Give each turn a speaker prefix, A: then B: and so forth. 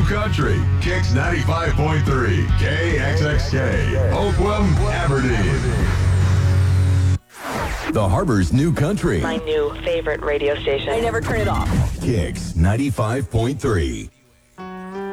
A: Country, Kicks 95.3, KXXK, Oakland, Aberdeen. The Harbor's New Country.
B: My new favorite radio station.
C: I never turn it off.
A: Kicks 95.3.